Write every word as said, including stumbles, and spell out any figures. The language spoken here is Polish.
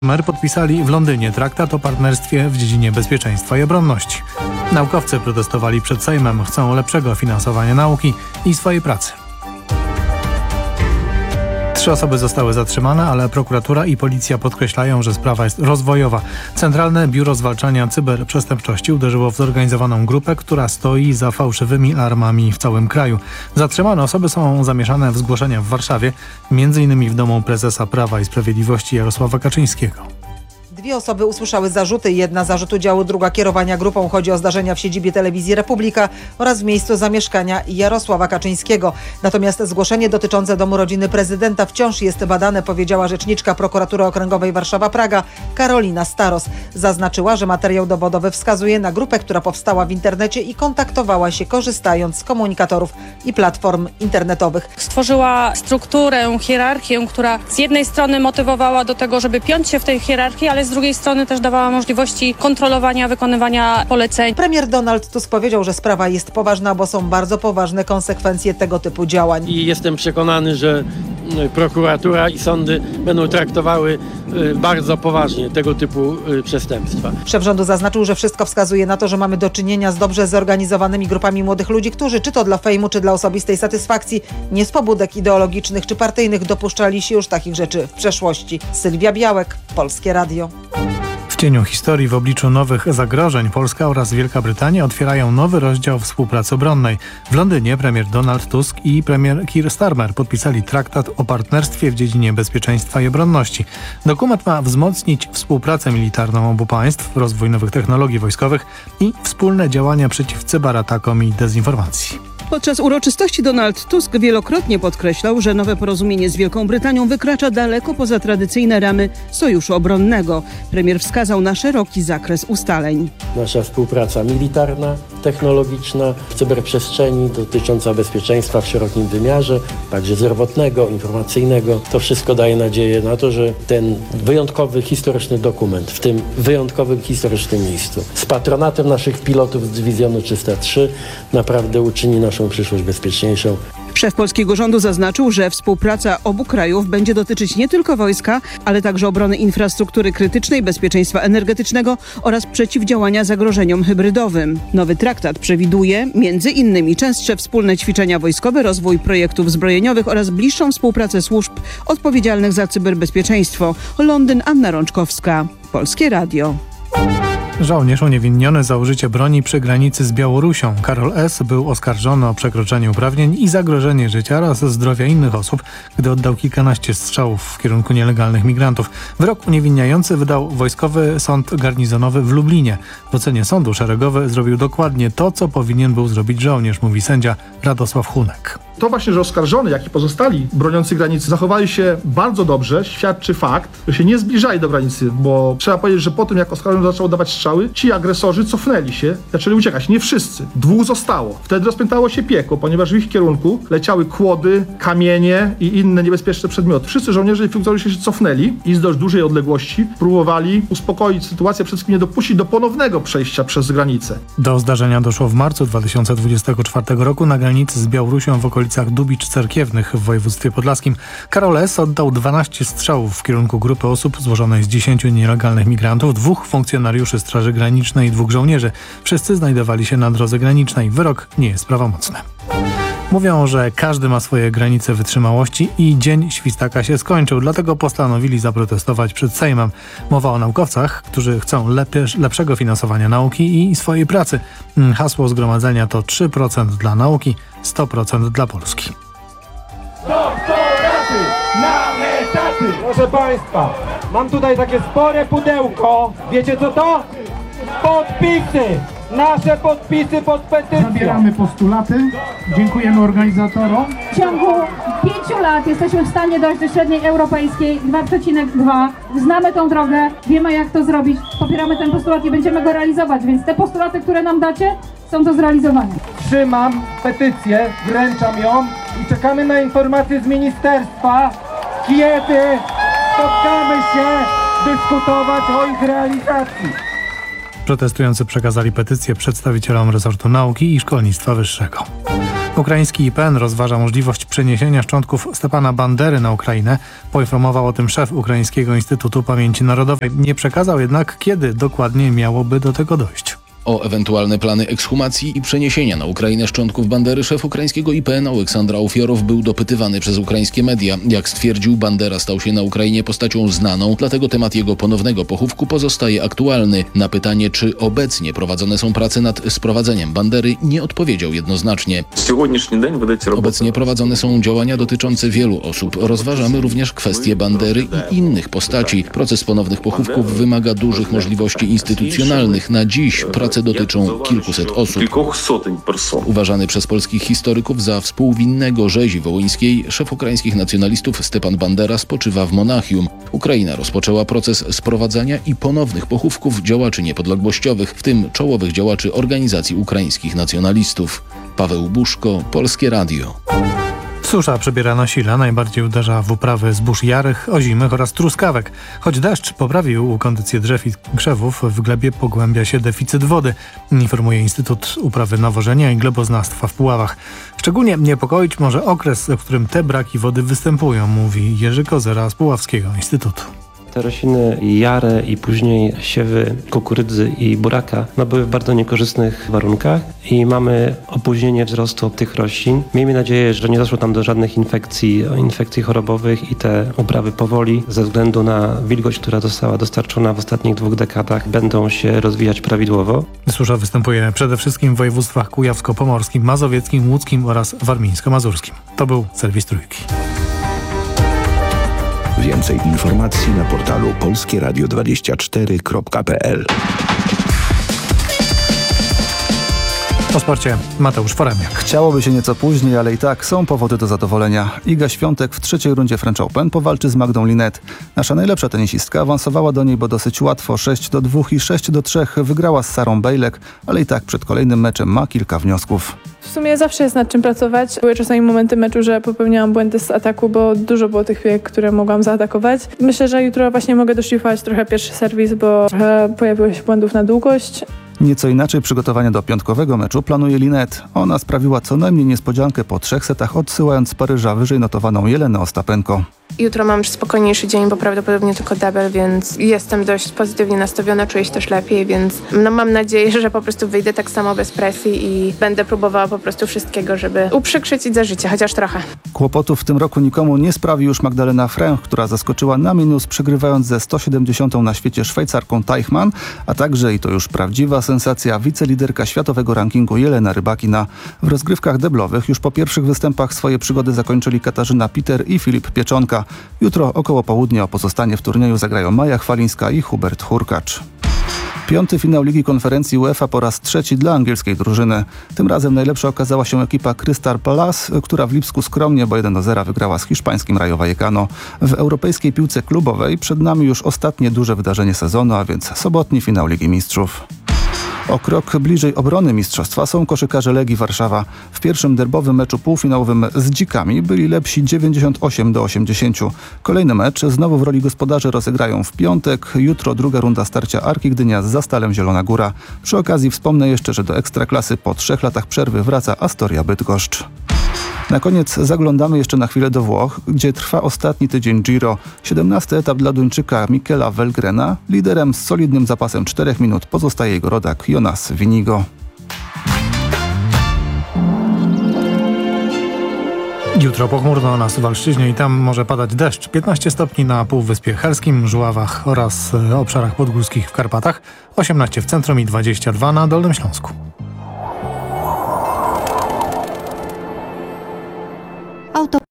Mer podpisali w Londynie traktat o partnerstwie w dziedzinie bezpieczeństwa i obronności. Naukowcy protestowali przed Sejmem, chcą lepszego finansowania nauki i swojej pracy. Trzy osoby zostały zatrzymane, ale prokuratura i policja podkreślają, że sprawa jest rozwojowa. Centralne Biuro Zwalczania Cyberprzestępczości uderzyło w zorganizowaną grupę, która stoi za fałszywymi alarmami w całym kraju. Zatrzymane osoby są zamieszane w zgłoszenia w Warszawie, między innymi w domu prezesa Prawa i Sprawiedliwości Jarosława Kaczyńskiego. Dwie osoby usłyszały zarzuty. Jedna zarzut udziału, druga kierowania grupą. Chodzi o zdarzenia w siedzibie Telewizji Republika oraz w miejscu zamieszkania Jarosława Kaczyńskiego. Natomiast zgłoszenie dotyczące domu rodziny prezydenta wciąż jest badane, powiedziała rzeczniczka Prokuratury Okręgowej Warszawa-Praga Karolina Staros. Zaznaczyła, że materiał dowodowy wskazuje na grupę, która powstała w internecie i kontaktowała się korzystając z komunikatorów i platform internetowych. Stworzyła strukturę, hierarchię, która z jednej strony motywowała do tego, żeby piąć się w tej hierarchii, ale z drugiej strony też dawała możliwości kontrolowania, wykonywania poleceń. Premier Donald Tusk powiedział, że sprawa jest poważna, bo są bardzo poważne konsekwencje tego typu działań. I jestem przekonany, że prokuratura i sądy będą traktowały bardzo poważnie tego typu przestępstwa. Szef rządu zaznaczył, że wszystko wskazuje na to, że mamy do czynienia z dobrze zorganizowanymi grupami młodych ludzi, którzy czy to dla fejmu, czy dla osobistej satysfakcji, nie z pobudek ideologicznych czy partyjnych dopuszczali się już takich rzeczy w przeszłości. Sylwia Białek, Polskie Radio. W cieniu historii w obliczu nowych zagrożeń Polska oraz Wielka Brytania otwierają nowy rozdział współpracy obronnej. W Londynie premier Donald Tusk i premier Keir Starmer podpisali traktat o partnerstwie w dziedzinie bezpieczeństwa i obronności. Dokument ma wzmocnić współpracę militarną obu państw, rozwój nowych technologii wojskowych i wspólne działania przeciw cyberatakom i dezinformacji. Podczas uroczystości Donald Tusk wielokrotnie podkreślał, że nowe porozumienie z Wielką Brytanią wykracza daleko poza tradycyjne ramy sojuszu obronnego. Premier wskazał na szeroki zakres ustaleń. Nasza współpraca militarna, technologiczna, w cyberprzestrzeni dotycząca bezpieczeństwa w szerokim wymiarze, także zdrowotnego, informacyjnego. To wszystko daje nadzieję na to, że ten wyjątkowy historyczny dokument w tym wyjątkowym historycznym miejscu z patronatem naszych pilotów z dywizjonu trzysta trzy naprawdę uczyni naszą przyszłość bezpieczniejszą. Szef polskiego rządu zaznaczył, że współpraca obu krajów będzie dotyczyć nie tylko wojska, ale także obrony infrastruktury krytycznej, bezpieczeństwa energetycznego oraz przeciwdziałania zagrożeniom hybrydowym. Nowy traktat przewiduje między innymi częstsze wspólne ćwiczenia wojskowe, rozwój projektów zbrojeniowych oraz bliższą współpracę służb odpowiedzialnych za cyberbezpieczeństwo. Londyn, Anna Rączkowska, Polskie Radio. Żołnierz uniewinniony za użycie broni przy granicy z Białorusią. Karol S. był oskarżony o przekroczenie uprawnień i zagrożenie życia oraz zdrowia innych osób, gdy oddał kilkanaście strzałów w kierunku nielegalnych migrantów. Wyrok uniewinniający wydał Wojskowy Sąd Garnizonowy w Lublinie. W ocenie sądu szeregowy zrobił dokładnie to, co powinien był zrobić żołnierz, mówi sędzia Radosław Hunek. To właśnie, że oskarżony, jak i pozostali broniący granicy zachowali się bardzo dobrze, świadczy fakt, że się nie zbliżali do granicy, bo trzeba powiedzieć, że po tym, jak oskarżony zaczął dawać strzały, ci agresorzy cofnęli się, zaczęli uciekać. Nie wszyscy. Dwóch zostało. Wtedy rozpętało się piekło, ponieważ w ich kierunku leciały kłody, kamienie i inne niebezpieczne przedmioty. Wszyscy żołnierze i funkcjonariusze się cofnęli i z dość dużej odległości próbowali uspokoić sytuację, przede wszystkim nie dopuścić do ponownego przejścia przez granicę. Do zdarzenia doszło w marcu dwa tysiące dwudziestego czwartego roku na granicy z Białorusią w okolicach Dubicz Cerkiewnych w województwie podlaskim. Karol S. oddał dwanaście strzałów w kierunku grupy osób złożonej z dziesięciu nielegalnych migrantów, dwóch funkcjonariuszy Straży Granicznej i dwóch żołnierzy. Wszyscy znajdowali się na drodze granicznej. Wyrok nie jest prawomocny. Mówią, że każdy ma swoje granice wytrzymałości i dzień świstaka się skończył, dlatego postanowili zaprotestować przed Sejmem. Mowa o naukowcach, którzy chcą lepie, lepszego finansowania nauki i swojej pracy. Hasło zgromadzenia to trzy procent dla nauki, sto procent dla Polski. Doktoraty na etaty! Proszę Państwa, mam tutaj takie spore pudełko. Wiecie co to? Podpisy! Nasze podpisy pod petycją. Zabieramy postulaty. Dziękujemy organizatorom. W ciągu pięciu lat jesteśmy w stanie dojść do średniej europejskiej dwa przecinek dwa. Znamy tą drogę, wiemy jak to zrobić. Popieramy ten postulat i będziemy go realizować, więc te postulaty, które nam dacie, są do zrealizowania. Trzymam petycję, wręczam ją i czekamy na informacje z ministerstwa, kiedy spotkamy się dyskutować o ich realizacji. Protestujący przekazali petycję przedstawicielom resortu nauki i szkolnictwa wyższego. Ukraiński I P N rozważa możliwość przeniesienia szczątków Stepana Bandery na Ukrainę. Poinformował o tym szef Ukraińskiego Instytutu Pamięci Narodowej. Nie przekazał jednak, kiedy dokładnie miałoby do tego dojść. O ewentualne plany ekshumacji i przeniesienia na Ukrainę szczątków Bandery szef ukraińskiego I P N Oleksandr Aufiorow był dopytywany przez ukraińskie media. Jak stwierdził, Bandera stał się na Ukrainie postacią znaną, dlatego temat jego ponownego pochówku pozostaje aktualny. Na pytanie, czy obecnie prowadzone są prace nad sprowadzeniem Bandery, nie odpowiedział jednoznacznie. Obecnie prowadzone są działania dotyczące wielu osób. Rozważamy również kwestie Bandery i innych postaci. Proces ponownych pochówków wymaga dużych możliwości instytucjonalnych. Na dziś prace dotyczą kilkuset osób. Uważany przez polskich historyków za współwinnego rzezi wołyńskiej, szef ukraińskich nacjonalistów Stepan Bandera spoczywa w Monachium. Ukraina rozpoczęła proces sprowadzania i ponownych pochówków działaczy niepodległościowych, w tym czołowych działaczy organizacji ukraińskich nacjonalistów. Paweł Buszko, Polskie Radio. Susza przybiera na sile, najbardziej uderza w uprawy zbóż jarych, ozimych oraz truskawek. Choć deszcz poprawił kondycję drzew i krzewów, w glebie pogłębia się deficyt wody, informuje Instytut Uprawy Nawożenia i Gleboznawstwa w Puławach. Szczególnie niepokoić może okres, w którym te braki wody występują, mówi Jerzy Kozera z Puławskiego Instytutu. Te rośliny jare i później siewy kukurydzy i buraka no, były w bardzo niekorzystnych warunkach i mamy opóźnienie wzrostu tych roślin. Miejmy nadzieję, że nie doszło tam do żadnych infekcji, infekcji chorobowych i te uprawy powoli ze względu na wilgoć, która została dostarczona w ostatnich dwóch dekadach, będą się rozwijać prawidłowo. Susza występuje przede wszystkim w województwach kujawsko-pomorskim, mazowieckim, łódzkim oraz warmińsko-mazurskim. To był serwis Trójki. Więcej informacji na portalu polskie radio dwadzieścia cztery kropka p l. O sporcie Mateusz Foremniak. Chciałoby się nieco później, ale i tak są powody do zadowolenia. Iga Świątek w trzeciej rundzie French Open powalczy z Magdą Linette. Nasza najlepsza tenisistka awansowała do niej, bo dosyć łatwo sześć do dwóch i sześć do trzech wygrała z Sarą Bejlek, ale i tak przed kolejnym meczem ma kilka wniosków. W sumie zawsze jest nad czym pracować. Były czasami momenty meczu, że popełniałam błędy z ataku, bo dużo było tych piłek, które mogłam zaatakować. Myślę, że jutro właśnie mogę doszlifować trochę pierwszy serwis, bo trochę pojawiło się błędów na długość. Nieco inaczej przygotowania do piątkowego meczu planuje Linette. Ona sprawiła co najmniej niespodziankę po trzech setach, odsyłając z Paryża wyżej notowaną Jelenę Ostapenko. Jutro mam już spokojniejszy dzień, bo prawdopodobnie tylko debel, więc jestem dość pozytywnie nastawiona, czuję się też lepiej, więc no mam nadzieję, że po prostu wyjdę tak samo bez presji i będę próbowała po prostu wszystkiego, żeby uprzykrzyć i za życie, chociaż trochę. Kłopotów w tym roku nikomu nie sprawi już Magdalena Fręch, która zaskoczyła na minus, przegrywając ze sto siedemdziesiątą na świecie Szwajcarką Teichmann, a także, i to już prawdziwa sensacja, wiceliderka światowego rankingu Jelena Rybakina. W rozgrywkach deblowych już po pierwszych występach swoje przygody zakończyli Katarzyna Peter i Filip Pieczonka. Jutro około południa o pozostanie w turnieju zagrają Maja Chwalińska i Hubert Hurkacz. Piąty finał Ligi Konferencji UEFA po raz trzeci dla angielskiej drużyny. Tym razem najlepsza okazała się ekipa Crystal Palace, która w Lipsku skromnie, bo jeden do zera wygrała z hiszpańskim Rayo Vallecano. W europejskiej piłce klubowej przed nami już ostatnie duże wydarzenie sezonu, a więc sobotni finał Ligi Mistrzów. O krok bliżej obrony mistrzostwa są koszykarze Legii Warszawa. W pierwszym derbowym meczu półfinałowym z Dzikami byli lepsi dziewięćdziesiąt osiem do osiemdziesięciu. Kolejny mecz znowu w roli gospodarzy rozegrają w piątek. Jutro druga runda starcia Arki Gdynia z Zastalem Zielona Góra. Przy okazji wspomnę jeszcze, że do Ekstraklasy po trzech latach przerwy wraca Astoria Bydgoszcz. Na koniec zaglądamy jeszcze na chwilę do Włoch, gdzie trwa ostatni tydzień Giro. siedemnasty etap dla Duńczyka Michela Velgrena. Liderem z solidnym zapasem czterech minut pozostaje jego rodak Jonas Winigo. Jutro pochmurno na Suwalszczyźnie i tam może padać deszcz. piętnaście stopni na Półwyspie Helskim, Żuławach oraz obszarach podgórskich w Karpatach. osiemnaście w centrum i dwadzieścia dwa na Dolnym Śląsku. Auto